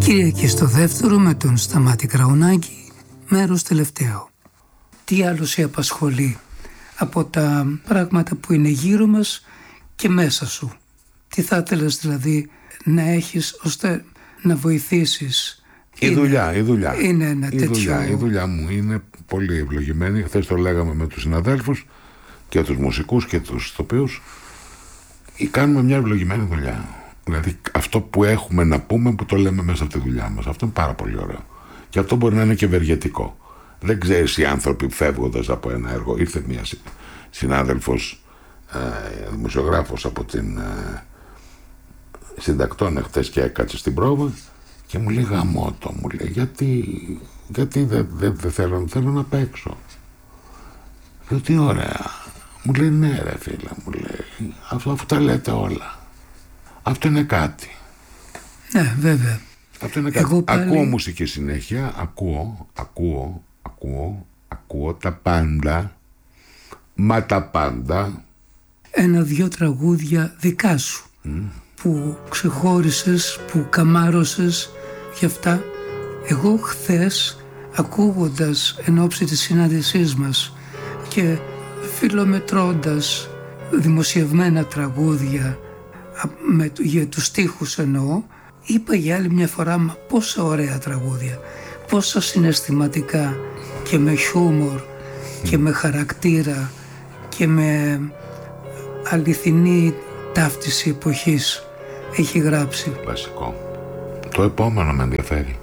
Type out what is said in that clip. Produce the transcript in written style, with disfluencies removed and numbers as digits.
Κυριακή στο δεύτερο με τον Σταμάτη Κραουνάκη, μέρος τελευταίο. Τι άλλο σε απασχολεί από τα πράγματα που είναι γύρω μας και μέσα σου? Τι θα ήθελες δηλαδή να έχεις ώστε να βοηθήσεις? Η δουλειά. Είναι ένα τέτοιο... Η δουλειά μου είναι πολύ ευλογημένη. Χθες το λέγαμε με τους συναδέλφους και τους μουσικούς και τους ηθοποιούς. Κάνουμε μια ευλογημένη δουλειά. Δηλαδή αυτό που έχουμε να πούμε, που το λέμε μέσα από τη δουλειά μας. Αυτό είναι πάρα πολύ ωραίο. Και αυτό μπορεί να είναι και ευεργετικό. Δεν ξέρεις οι άνθρωποι φεύγοντας από ένα έργο. Ήρθε μια συνάδελφος, δημοσιογράφος από την Συντακτών χθες και έκατσε στην πρόβα και μου λέει γαμώτο, μου λέει γιατί δεν θέλω να παίξω. Λέω τι ωραία. Μου λέει ναι ρε φίλε, μου λέει αφού τα λέτε όλα. Αυτό είναι κάτι. Ναι, βέβαια. Αυτό είναι κάτι. Ακούω μουσική συνέχεια, ακούω τα πάντα, μα τα πάντα. 1-2 τραγούδια δικά σου που ξεχώρισες, που καμάρωσες γι' αυτά. Εγώ χθες, ακούγοντας εν ώψη της συνάντησής μας και φιλομετρώντας δημοσιευμένα τραγούδια για τους στίχους εννοώ, είπα για άλλη μια φορά μα πόσα ωραία τραγούδια, πόσα συναισθηματικά και με χιούμορ και με χαρακτήρα και με αληθινή ταύτιση εποχής έχει γράψει. Βασικό. Το επόμενο με ενδιαφέρει.